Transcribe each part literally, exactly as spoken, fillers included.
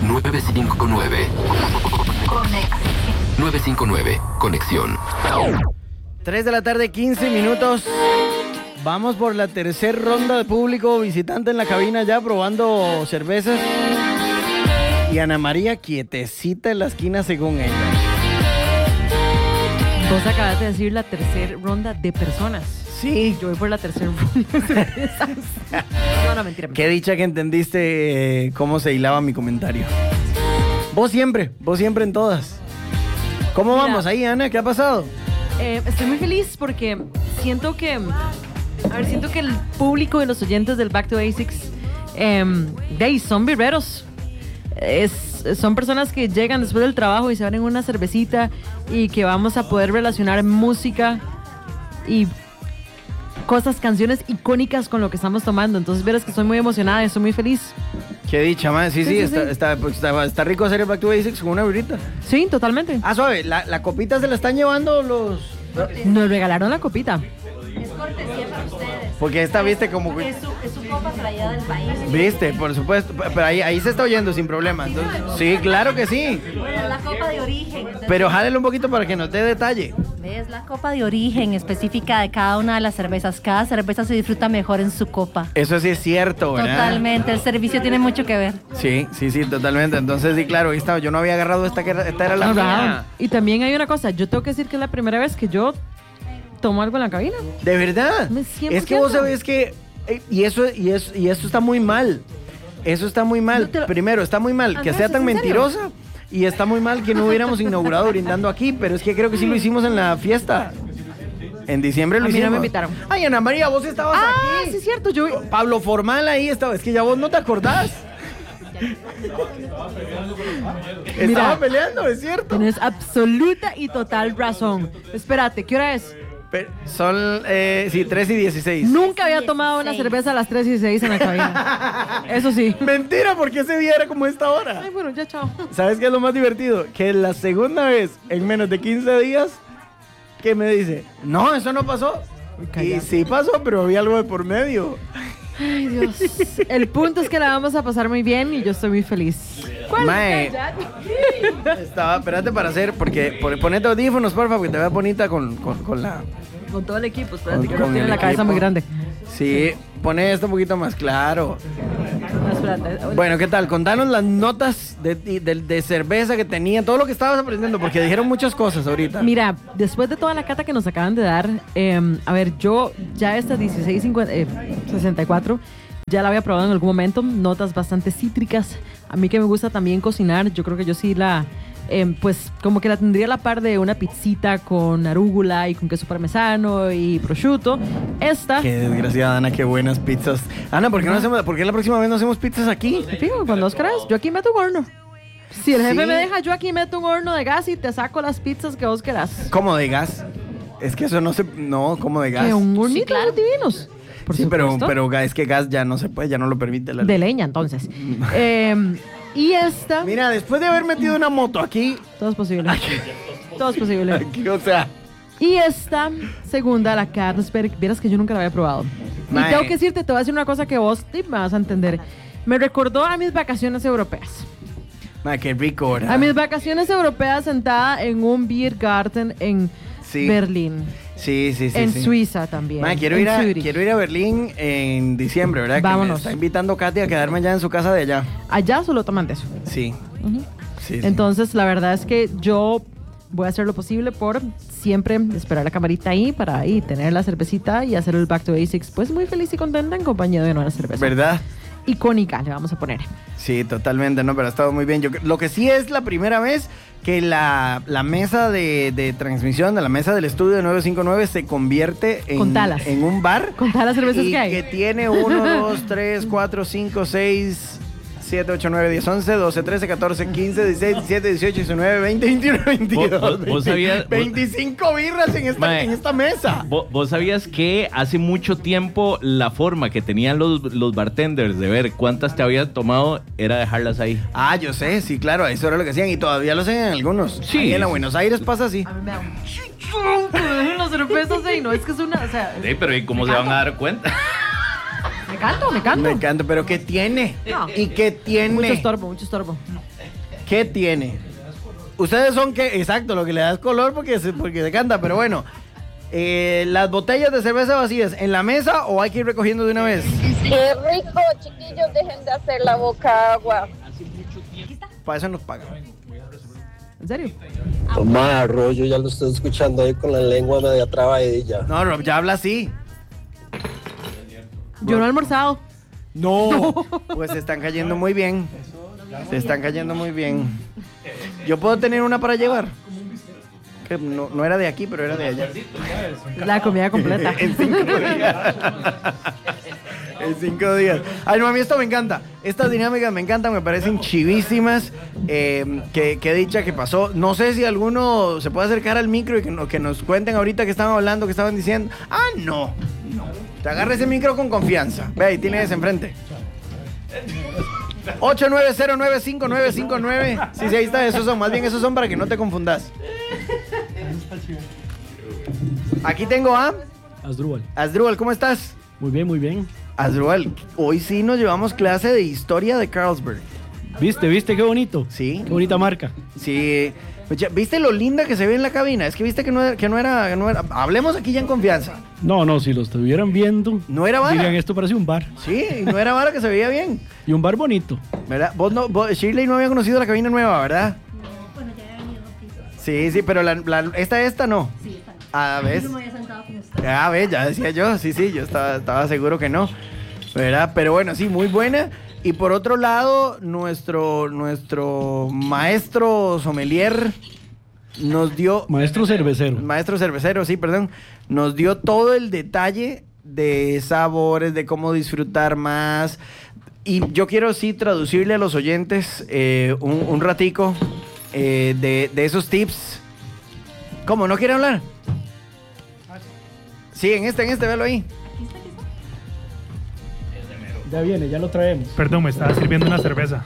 nueve cinco nueve. Conexión. nueve cinco nueve. Conexión. tres de la tarde, quince minutos. Vamos por la tercera ronda de público visitante en la cabina ya probando cervezas. Y Ana María quietecita en la esquina según ella. Vos acabas de decir la tercera ronda de personas. Sí. Yo voy por la tercera ronda de cervezas. No, no, mentira. Qué dicha que entendiste eh, cómo se hilaba mi comentario. Vos siempre, vos siempre en todas. ¿Cómo Mira, vamos ahí, Ana? ¿Qué ha pasado? Eh, estoy muy feliz porque siento que, a ver, siento que el público y los oyentes del Back to Basics, eh, de, son birreros. Es, son personas que llegan después del trabajo y se van en una cervecita y que vamos a poder relacionar música y cosas, canciones icónicas con lo que estamos tomando. Entonces, verás que estoy muy emocionada y estoy muy feliz. Qué dicha, man. Sí, sí, Sí, sí, está, sí. Está, pues, está, está rico hacer el Back to Basics con una birrita. Sí, totalmente. Ah, suave, la, la copita se la están llevando los... Nos regalaron la copita. Es cortesía para ustedes. Porque esta, viste, como... Es su, es su copa traída del país. Viste, por supuesto. Pero ahí, ahí se está oyendo sin problema. Entonces, sí, claro que sí. Bueno, es la copa de origen. Entonces, Pero jálele un poquito para que nos dé detalle. es la copa de origen específica de cada una de las cervezas. Cada cerveza se disfruta mejor en su copa. Eso sí es cierto, ¿verdad? Totalmente, el servicio tiene mucho que ver. Sí, sí, sí, totalmente. Entonces, sí, claro, ahí estaba. Yo no había agarrado esta que era, esta era la All mía. right. Y también hay una cosa, yo tengo que decir que es la primera vez que yo tomo algo en la cabina. ¿De verdad? Me- cien por ciento. Es que vos sabés que... eh, Y eso, y eso, y esto está muy mal. Eso está muy mal. No te lo- Primero, está muy mal que Andrés, sea ¿es tan en serio? mentirosa. Y está muy mal que no hubiéramos inaugurado brindando aquí. Pero es que creo que sí lo hicimos en la fiesta. En diciembre lo A mí no hicimos. me invitaron. Ay, Ana María, vos estabas Ah, aquí. sí es cierto, yo... Pablo Formal ahí estaba. Es que ya vos no te acordás. Estaba Mira. peleando, es cierto. Tienes absoluta y total razón. Espérate, ¿qué hora es? Pero son, eh, sí, tres y dieciséis. Nunca había tomado una cerveza a las tres y seis en la cabina. Eso sí. Mentira, porque ese día era como esta hora. Ay, bueno, ya chao. ¿Sabes qué es lo más divertido? Que la segunda vez, en menos de quince días, que me dice, no, eso no pasó. Y cállate. sí pasó, pero había algo de por medio. Ay, Dios. El punto es que la vamos a pasar muy bien y yo estoy muy feliz. ¿Cuál? Mae. Cállate. Estaba, espérate para hacer, porque por- ponete audífonos, porfa, porque te veas bonita con, con, con la... Con todo el equipo, espérate Con- que no con tiene el la cabeza equipo. muy grande. Sí, pone esto un poquito más claro. No, espérate. Bueno, ¿qué tal? Contanos las notas de, de, de cerveza que tenían, todo lo que estabas aprendiendo, porque dijeron muchas cosas ahorita. Mira, después de toda la cata que nos acaban de dar, eh, a ver, yo ya esta dieciséis cincuenta, eh, sesenta y cuatro ya la había probado en algún momento, notas bastante cítricas. A mí que me gusta también cocinar, yo creo que yo sí la, eh, pues como que la tendría a la par de una pizzita con arúgula y con queso parmesano y prosciutto. Esta, Qué desgraciada, Ana, qué buenas pizzas. Ana, ¿por qué, no hacemos, ¿por qué la próxima vez no hacemos pizzas aquí? fijo, cuando os querés, yo aquí meto un horno. Si el jefe Sí. me deja, yo aquí meto un horno de gas y te saco las pizzas que vos querás. ¿Cómo de gas? Es que eso no se... No, ¿cómo de gas? Que un hornito Sí, claro. divinos. Por sí, pero, supuesto. pero ga- es que gas ya no se puede, ya no lo permite la ley. De leña, entonces. Eh, y esta... Mira, después de haber metido una moto aquí, Todo es posible. Todo es posible. aquí, o sea... Y esta segunda, la Carlsberg, vieras que yo nunca la había probado. Mae. Y tengo que decirte, te voy a decir una cosa que vos sí me vas a entender. Me recordó a mis vacaciones europeas. Ma, qué rico, ¿verdad? A mis vacaciones europeas sentada en un beer garden en Sí. Berlín. Sí, sí, sí. en sí. Suiza también. Ma, quiero, en ir a, Zurich. quiero ir a Berlín en diciembre, ¿verdad? Que me Vámonos. está invitando Katy a quedarme allá en su casa de allá. Allá solo toman de eso. Sí. Ujú. Sí, sí. Entonces, la verdad es que yo voy a hacer lo posible por siempre esperar la camarita ahí para ahí tener la cervecita y hacer el Back to Basics, pues muy feliz y contenta en compañía de una cerveza. ¿Verdad? Icónica, le vamos a poner. Sí, totalmente, no, pero ha estado muy bien. Yo, lo que sí es la primera vez que la, la mesa de, de transmisión, de la mesa del estudio de nueve cinco nueve se convierte en, Contalas. en un bar. Con todas las cervezas y que hay. que tiene uno, dos, tres, cuatro, cinco, seis, siete, ocho, nueve, diez, once, doce, trece, catorce, quince, dieciséis, diecisiete, dieciocho, diecinueve, veinte, veintiuno, veintidós. ¿Vos- vos sabías- vos- veinticinco birras en esta, Mae. en esta mesa. ¿Vo- ¿Vos sabías que hace mucho tiempo la forma que tenían los, los bartenders de ver cuántas te habías tomado era dejarlas ahí? Ah, yo sé, sí, claro, eso era lo que hacían y todavía lo hacen en algunos. Sí. Ahí en la Buenos Aires pasa así. A mí me da un chichón que me dejen las cervezas ahí. No, es que es una, o sea, Sí, pero ¿y cómo Me se van a canto. dar cuenta? me canto, me canto. Me encanta, pero ¿qué tiene? No. ¿Y qué tiene? Mucho estorbo, mucho estorbo. ¿Qué tiene? Ustedes son que, exacto, lo que le da es color porque se, porque se canta, pero bueno. Eh, las botellas de cerveza vacías, ¿en la mesa o hay que ir recogiendo de una vez? Qué rico, chiquillos, dejen de hacer la boca agua. Para eso nos pagan. ¿En serio? Toma, Arroyo, ya lo estoy escuchando ahí con la lengua media trabadilla. No, Rob, ya habla así. Yo no he almorzado. No, pues se están cayendo muy bien. Se están cayendo muy bien. ¿Yo puedo tener una para llevar? Que no, no era de aquí, pero era de allá. La comida completa. En cinco días. En cinco días. Ay, no, a mí esto me encanta. Estas dinámicas me encantan, me parecen chivísimas. Eh, que, que dicha que pasó. No sé si alguno se puede acercar al micro y que, no, que nos cuenten ahorita que estaban hablando, que estaban diciendo. Ah, no. No. Te agarra ese micro con confianza. Ve, ahí tiene ese enfrente. ocho nueve cero nueve cinco nueve cinco nueve. Sí, sí, ahí está. Esos son, más bien esos son para que no te confundas. Aquí tengo a Asdrúbal. Asdrúbal, ¿cómo estás? Muy bien, muy bien. Asdrúbal, hoy sí nos llevamos clase de historia de Carlsberg. ¿Viste, viste qué bonito? Sí. Qué bonita marca. Sí. ¿Viste lo linda que se ve en la cabina? Es que viste que no era, que no era, que no era... Hablemos aquí ya en confianza. No, no, si lo estuvieran viendo, no era vara. dirían, esto parece un bar. Sí, no era vara, que se veía bien. Y un bar bonito. ¿Verdad? Vos no, vos, Shirley no había conocido la cabina nueva, ¿verdad? Bueno, ya he venido. Sí, sí, pero la, la, esta, esta no. Sí, está. Ah, ¿ves? Yo no me había sentado con usted. Ah, ¿ves? Ya decía yo. Sí, sí, yo estaba, estaba seguro que no. ¿Verdad? Pero bueno, sí, muy buena. Y por otro lado, nuestro, nuestro maestro sommelier nos dio... Maestro cervecero. Maestro cervecero, sí, perdón. Nos dio todo el detalle de sabores, de cómo disfrutar más. Y yo quiero, sí, traducirle a los oyentes eh, un, un ratico eh, de, de esos tips. ¿Cómo? ¿No quiere hablar? Sí, en este, en este, velo ahí. Ya viene, ya lo traemos. Perdón, me estaba sirviendo una cerveza.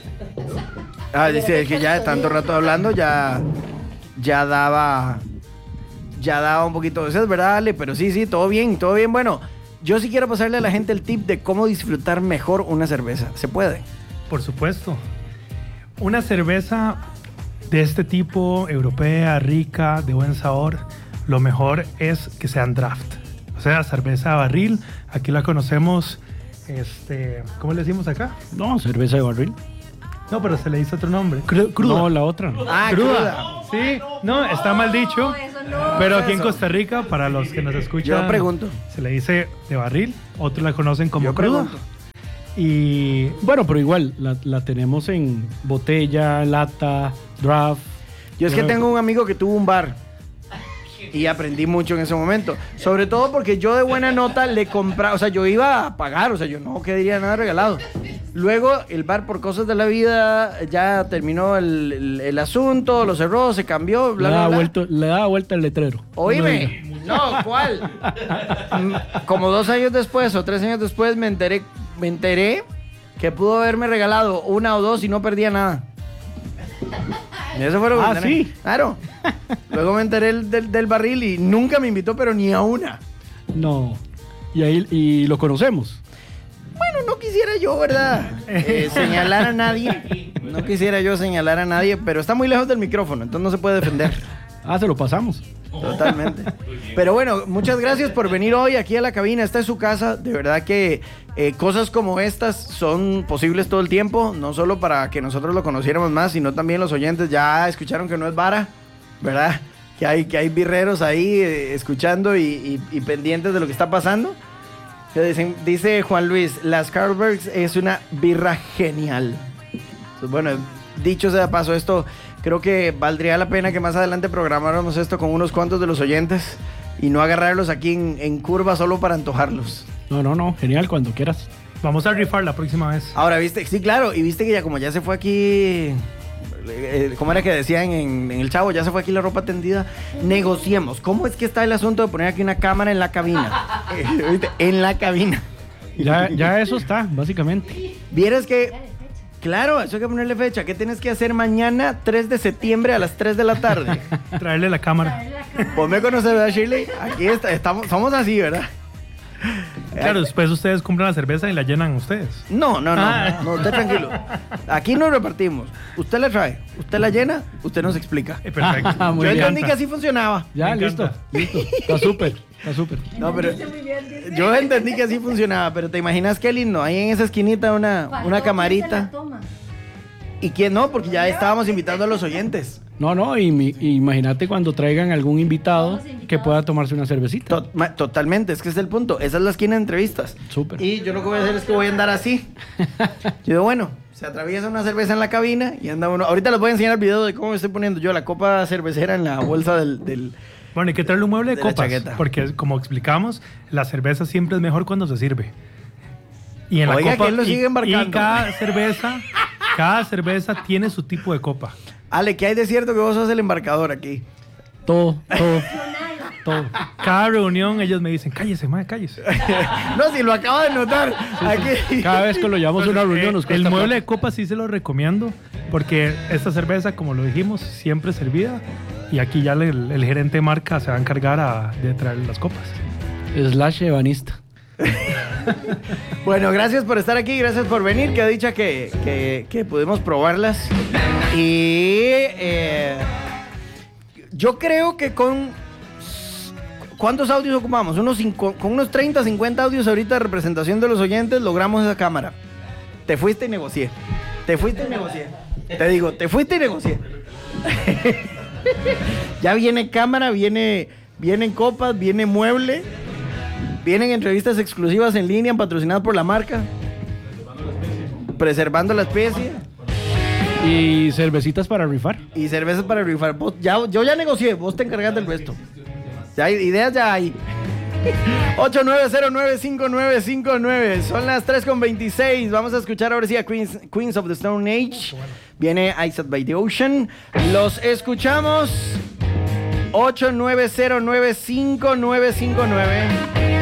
Ah, dice que ya de tanto rato hablando ya, ya daba, ya daba un poquito de sed, ¿verdad, Ale? Pero sí, sí, todo bien, todo bien. Bueno, yo sí quiero pasarle a la gente el tip de cómo disfrutar mejor una cerveza. ¿Se puede? Por supuesto. Una cerveza de este tipo, europea, rica, de buen sabor, lo mejor es que sean draft. O sea, cerveza barril, aquí la conocemos... Este, ¿cómo le decimos acá? No, cerveza de barril. No, pero se le dice otro nombre. Cru- cruda. No, la otra. Ah, cruda. cruda. Sí, no, está mal dicho. No, eso no. Pero aquí en Eso. Costa Rica, para los que nos escuchan, Yo pregunto. se le dice de barril. Otros la conocen como Yo cruda. pregunto. Y Bueno, pero igual, la, la tenemos en botella, lata, draft. Yo es que tengo un amigo que tuvo un bar y aprendí mucho en ese momento. Sobre todo porque yo de buena nota le compraba, o sea, yo iba a pagar, o sea, yo no quería nada regalado. Luego el bar, por cosas de la vida, ya terminó el, el, el asunto, lo cerró, se cambió, bla, le, bla, da bla. vuelto, le da vuelta el letrero. Oíme, no, ¿cuál? Mm, Como dos años después o tres años después me enteré, me enteré que pudo haberme regalado una o dos y no perdía nada. Y eso fue lo que Ah, me enteré. ¿sí? Claro. Luego me enteré del, del, del barril y nunca me invitó, pero ni a una. No. Y ahí y lo conocemos. Bueno, no quisiera yo, ¿verdad? Eh, señalar a nadie. No quisiera yo señalar a nadie, pero está muy lejos del micrófono, entonces no se puede defender. Ah, se lo pasamos. Totalmente. Pero bueno, muchas gracias por venir hoy aquí a la cabina. Esta es su casa. De verdad que eh, cosas como estas son posibles todo el tiempo. No solo para que nosotros lo conociéramos más, sino también los oyentes ya escucharon que no es vara, ¿verdad? Que hay, que hay birreros ahí eh, escuchando y, y, y pendientes de lo que está pasando. Que dicen, dice Juan Luis, las Carlsbergs es una birra genial. Entonces, bueno, dicho sea de paso, esto... Creo que valdría la pena que más adelante programáramos esto con unos cuantos de los oyentes y no agarrarlos aquí en, en curva solo para antojarlos. No, no, no. Genial, cuando quieras. vamos a rifar la próxima vez. Ahora, viste, sí, claro, y viste que ya como ya se fue aquí, eh, ¿cómo era que decían en, en el Chavo? Ya se fue aquí la ropa tendida. Negociemos. ¿Cómo es que está el asunto de poner aquí una cámara en la cabina? Eh, ¿viste? En la cabina. Ya, ya eso está, básicamente. Vieras que... Claro, eso hay que ponerle fecha. ¿Qué tienes que hacer mañana, tres de septiembre a las tres de la tarde? Traerle la cámara. Vos me conoces, ¿verdad, Shirley? Aquí está, estamos, somos así, ¿verdad? Claro, después ustedes compran la cerveza y la llenan ustedes. No, no, no, Ah. no, usted tranquilo. Aquí nos repartimos. Usted le trae, usted la llena, usted nos explica. Eh, Perfecto. Ah, muy Yo bien. entendí que así funcionaba. Ya, Me listo, encanta. listo. Está súper, está súper. No, pero yo entendí que así funcionaba, pero te imaginas qué lindo, ahí en esa esquinita una, una camarita. ¿Y quién no? Porque ya estábamos invitando a los oyentes. No, no, y, mi- y imagínate cuando traigan algún invitado que pueda tomarse una cervecita. To- ma- totalmente, es que ese es el punto. Esa es la esquina de entrevistas. Súper. Y yo lo que voy a hacer es que voy a andar así. Yo digo, bueno, se atraviesa una cerveza en la cabina y anda uno. Ahorita les voy a enseñar el video de cómo me estoy poniendo yo la copa cervecera en la bolsa del. del- Bueno, hay que traerle un mueble de, De la copas. chaqueta. Porque, como explicamos, la cerveza siempre es mejor cuando se sirve. Y en Oiga, la copa. ¿quién lo y- sigue embarcando? Y cada cerveza, cada cerveza tiene su tipo de copa. Ale, ¿qué hay de cierto que vos sos el embarcador aquí? Todo, todo, todo. Cada reunión ellos me dicen, cállese, madre, cállese. No, si lo acabo de notar. Aquí. Cada vez que lo llevamos a una reunión nos Eh, el cuesta mueble de plata. copas sí se lo recomiendo porque esta cerveza, como lo dijimos, siempre servida y aquí ya le- el, el gerente de marca se va a encargar a- de traer las copas. Slash ebanista. Bueno, gracias por estar aquí, gracias por venir. Qué dicha que, que, que pudimos probarlas. Y eh, yo creo que con... ¿Cuántos audios ocupamos? Unos cinco- con unos treinta, cincuenta audios ahorita de representación de los oyentes logramos esa cámara. Te fuiste y negocié. Te fuiste y negocié. Te digo, te fuiste y negocié. Ya viene cámara, viene, vienen copas, viene mueble. Vienen entrevistas exclusivas en línea patrocinadas por la marca. Preservando la especie. Y cervecitas para rifar. Y cervezas para rifar. Vos- ya, yo ya negocié, vos te encargas del resto. Ya hay ideas, ya hay. ocho nueve cero nueve cinco nueve cinco nueve. Son las tres con veintiséis. Vamos a escuchar ahora sí a Queens, Queens of the Stone Age. Viene Ice by the Ocean. Los escuchamos. ocho nueve cero nueve cinco nueve cinco nueve.